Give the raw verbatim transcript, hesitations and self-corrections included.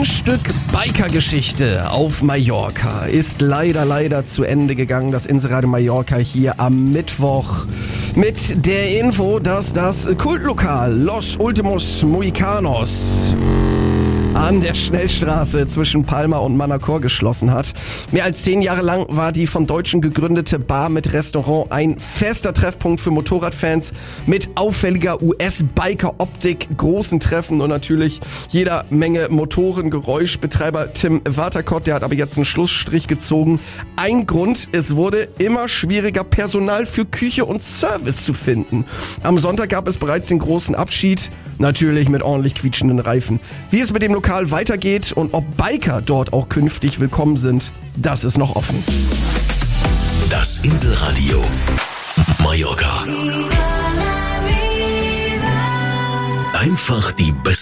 Ein Stück Biker-Geschichte auf Mallorca ist leider, leider zu Ende gegangen. Das Inselradio Mallorca hier am Mittwoch mit der Info, dass das Kultlokal Los Últimos Mohicanos an der Schnellstraße zwischen Palma und Manacor geschlossen hat. Mehr als zehn Jahre lang war die von Deutschen gegründete Bar mit Restaurant ein fester Treffpunkt für Motorradfans mit auffälliger U S-Biker-Optik, großen Treffen und natürlich jeder Menge Motorengeräusch. Betreiber Tim Waterkott, der hat aber jetzt einen Schlussstrich gezogen. Ein Grund, es wurde immer schwieriger, Personal für Küche und Service zu finden. Am Sonntag gab es bereits den großen Abschied, natürlich mit ordentlich quietschenden Reifen. Wie es mit dem Lokal weitergeht und ob Biker dort auch künftig willkommen sind, das ist noch offen. Das Inselradio Mallorca. Einfach die beste